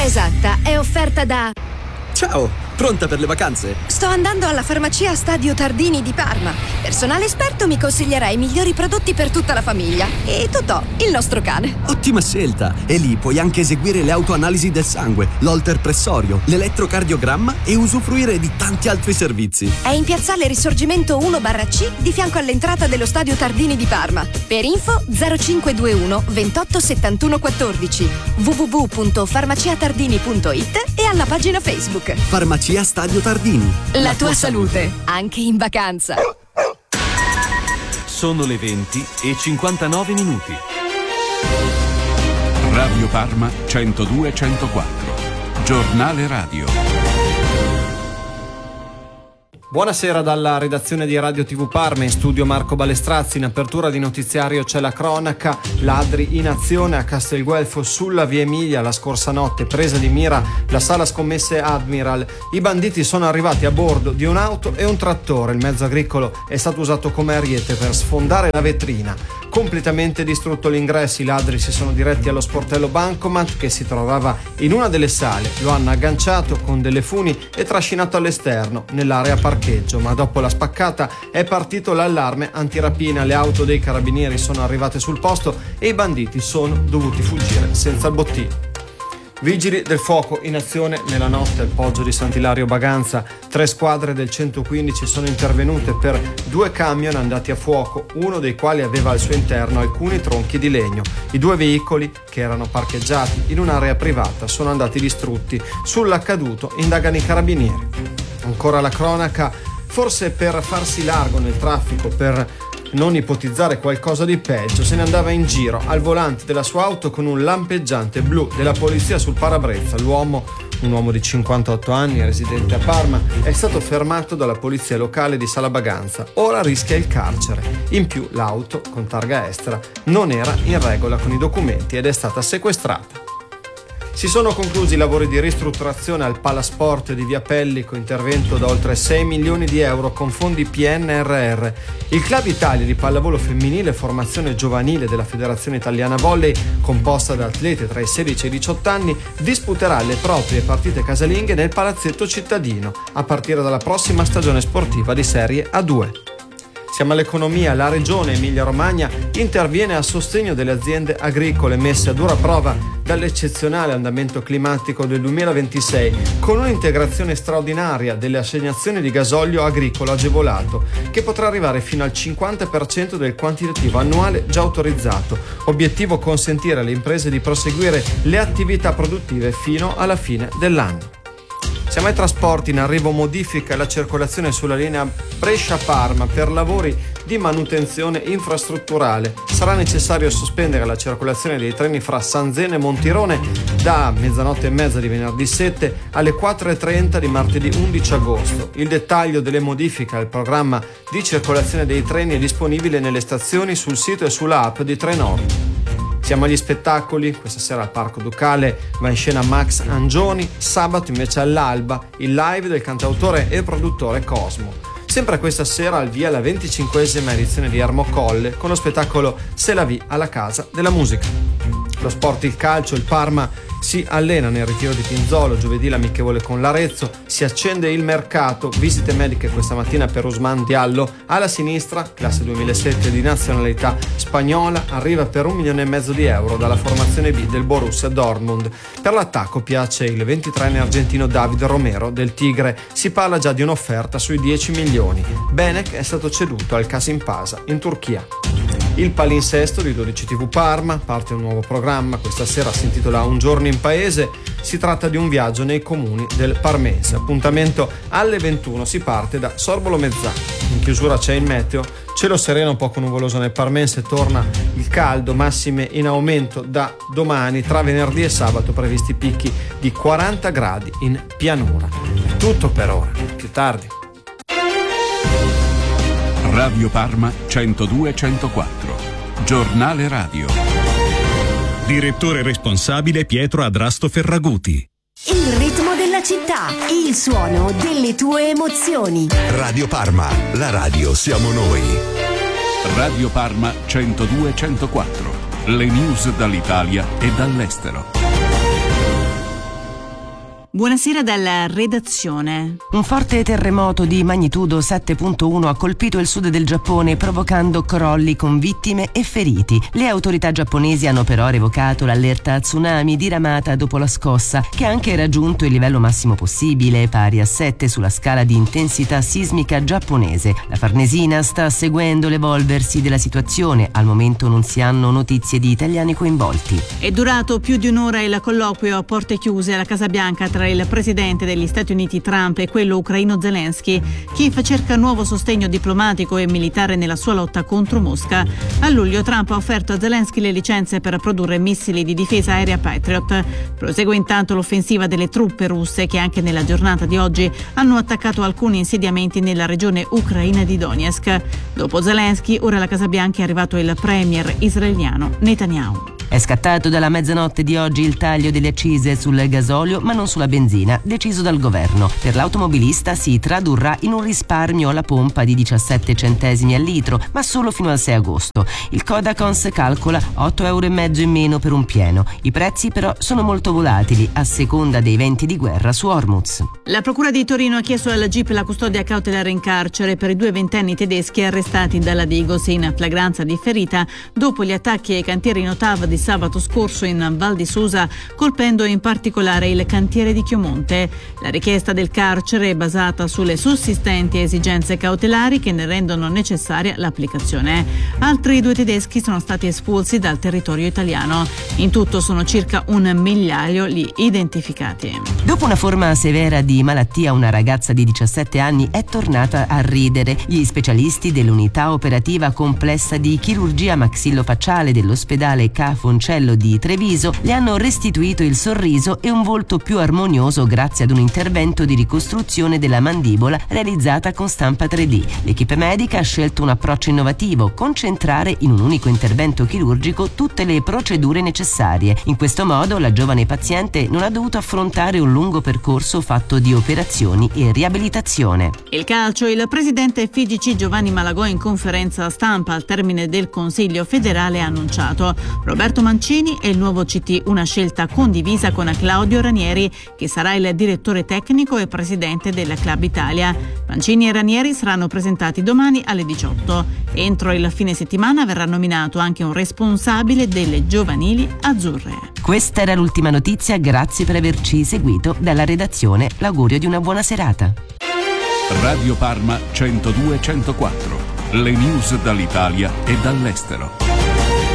Esatta è offerta da... Ciao, pronta per le vacanze? Sto andando alla farmacia Stadio Tardini di Parma. Personale esperto mi consiglierà i migliori prodotti per tutta la famiglia. E Totò, il nostro cane. Ottima scelta! E lì puoi anche eseguire le autoanalisi del sangue, l'holter pressorio, l'elettrocardiogramma e usufruire di tanti altri servizi. È in piazzale Risorgimento 1/C di fianco all'entrata dello Stadio Tardini di Parma. Per info 0521 28 71 14 www.farmaciatardini.it e alla pagina Facebook. Farmacia Stadio Tardini. La tua salute, anche in vacanza. Sono le 20:59. Radio Parma 102-104. Giornale radio. Buonasera dalla redazione di Radio TV Parma, in studio Marco Balestrazzi. In apertura di notiziario c'è la cronaca. Ladri in azione a Castelguelfo sulla via Emilia la scorsa notte, presa di mira la sala scommesse Admiral. I banditi sono arrivati a bordo di un'auto e un trattore. Il mezzo agricolo è stato usato come ariete per sfondare la vetrina. Completamente distrutto l'ingresso, i ladri si sono diretti allo sportello Bancomat che si trovava in una delle sale. Lo hanno agganciato con delle funi e trascinato all'esterno nell'area parcheggio, ma dopo la spaccata è partito l'allarme antirapina. Le auto dei carabinieri sono arrivate sul posto e i banditi sono dovuti fuggire senza il bottino. Vigili del fuoco in azione nella notte al Poggio di Sant'Ilario Baganza. 3 squadre del 115 sono intervenute per 2 camion andati a fuoco, uno dei quali aveva al suo interno alcuni tronchi di legno. I 2 veicoli, che erano parcheggiati in un'area privata, sono andati distrutti. Sull'accaduto indagano i carabinieri. Ancora la cronaca, forse per farsi largo nel traffico, per non ipotizzare qualcosa di peggio, se ne andava in giro al volante della sua auto con un lampeggiante blu della polizia sul parabrezza. L'uomo, un uomo di 58 anni, residente a Parma, è stato fermato dalla polizia locale di Sala Baganza. Ora rischia il carcere. In più l'auto, con targa estera, non era in regola con i documenti ed è stata sequestrata. Si sono conclusi i lavori di ristrutturazione al Palasport di Via Pellico, intervento da oltre 6 milioni di euro con fondi PNRR. Il Club Italia di pallavolo femminile, formazione giovanile della Federazione Italiana Volley, composta da atlete tra i 16 e i 18 anni, disputerà le proprie partite casalinghe nel Palazzetto Cittadino, a partire dalla prossima stagione sportiva di Serie A2. Siamo all'economia. La regione Emilia-Romagna interviene a sostegno delle aziende agricole messe a dura prova dall'eccezionale andamento climatico del 2026 con un'integrazione straordinaria delle assegnazioni di gasolio agricolo agevolato che potrà arrivare fino al 50% del quantitativo annuale già autorizzato. Obiettivo: consentire alle imprese di proseguire le attività produttive fino alla fine dell'anno. Siamo ai trasporti. In arrivo modifica alla circolazione sulla linea Brescia-Parma per lavori di manutenzione infrastrutturale. Sarà necessario sospendere la circolazione dei treni fra San Zeno e Montirone da 00:30 di venerdì 7 alle 4:30 di martedì 11 agosto. Il dettaglio delle modifiche al programma di circolazione dei treni è disponibile nelle stazioni, sul sito e sulla app di Trenord. Siamo agli spettacoli. Questa sera al Parco Ducale va in scena Max Angioni. Sabato invece all'alba il live del cantautore e produttore Cosmo. Sempre questa sera al via la 25esima edizione di Ermo Colle con lo spettacolo C'est la vie alla Casa della Musica. Lo sport, il calcio, il Parma si allena nel ritiro di Pinzolo, giovedì l'amichevole con l'Arezzo, si accende il mercato, visite mediche questa mattina per Ousmane Diallo, alla sinistra, classe 2007 di nazionalità spagnola, arriva per 1,5 milioni di euro dalla formazione B del Borussia Dortmund. Per l'attacco piace il 23enne argentino David Romero del Tigre, si parla già di un'offerta sui 10 milioni. Benek è stato ceduto al Kasimpasa in Turchia. Il palinsesto di 12 TV Parma, parte un nuovo programma, questa sera si intitola Un giorno in paese, si tratta di un viaggio nei comuni del Parmense. Appuntamento alle 21, si parte da Sorbolo Mezzano. In chiusura c'è il meteo, cielo sereno poco nuvoloso nel Parmense, torna il caldo, massime in aumento da domani, tra venerdì e sabato previsti picchi di 40 gradi in pianura. È tutto per ora, più tardi. Radio Parma 102-104. Giornale radio. Direttore responsabile Pietro Adrasto Ferraguti. Il ritmo della città, il suono delle tue emozioni. Radio Parma, la radio siamo noi. Radio Parma 102-104. Le news dall'Italia e dall'estero. Buonasera dalla redazione. Un forte terremoto di magnitudo 7.1 ha colpito il sud del Giappone, provocando crolli con vittime e feriti. Le autorità giapponesi hanno però revocato l'allerta tsunami diramata dopo la scossa, che ha anche raggiunto il livello massimo possibile, pari a 7 sulla scala di intensità sismica giapponese. La Farnesina sta seguendo l'evolversi della situazione. Al momento non si hanno notizie di italiani coinvolti. È durato più di un'ora il colloquio a porte chiuse alla Casa Bianca tra il presidente degli Stati Uniti Trump e quello ucraino Zelensky. Kiev cerca nuovo sostegno diplomatico e militare nella sua lotta contro Mosca. A luglio Trump ha offerto a Zelensky le licenze per produrre missili di difesa aerea Patriot. Prosegue intanto l'offensiva delle truppe russe, che anche nella giornata di oggi hanno attaccato alcuni insediamenti nella regione ucraina di Donetsk. Dopo Zelensky, ora alla Casa Bianca è arrivato il premier israeliano Netanyahu. È scattato dalla mezzanotte di oggi il taglio delle accise sul gasolio, ma non sulla benzina, deciso dal governo. Per l'automobilista si tradurrà in un risparmio alla pompa di 17 centesimi al litro, ma solo fino al 6 agosto. Il Codacons calcola 8,5 euro in meno per un pieno. I prezzi però sono molto volatili, a seconda dei venti di guerra su Hormuz. La procura di Torino ha chiesto al GIP la custodia cautelare in carcere per i 2 ventenni tedeschi arrestati dalla Digos in flagranza differita dopo gli attacchi ai cantieri Notav di sabato scorso in Val di Susa, colpendo in particolare il cantiere di Chiomonte. La richiesta del carcere è basata sulle sussistenti esigenze cautelari che ne rendono necessaria l'applicazione. Altri 2 tedeschi sono stati espulsi dal territorio italiano. In tutto sono circa 1 migliaio gli identificati. Dopo una forma severa di malattia, una ragazza di 17 anni è tornata a ridere. Gli specialisti dell'unità operativa complessa di chirurgia maxillofacciale dell'ospedale Ca' Foncello di Treviso le hanno restituito il sorriso e un volto più armonioso grazie ad un intervento di ricostruzione della mandibola realizzata con stampa 3D. L'equipe medica ha scelto un approccio innovativo: concentrare in un unico intervento chirurgico tutte le procedure necessarie. In questo modo la giovane paziente non ha dovuto affrontare un lungo percorso fatto di operazioni e riabilitazione. Il calcio, il presidente FIGC Giovanni Malagò in conferenza stampa al termine del Consiglio federale ha annunciato: Roberto Mancini è il nuovo CT, una scelta condivisa con Claudio Ranieri, che sarà il direttore tecnico e presidente del Club Italia. Mancini e Ranieri saranno presentati domani alle 18. Entro il fine settimana verrà nominato anche un responsabile delle giovanili azzurre. Questa era l'ultima notizia, grazie per averci seguito. Dalla redazione l'augurio di una buona serata. Radio Parma 102-104, le news dall'Italia e dall'estero.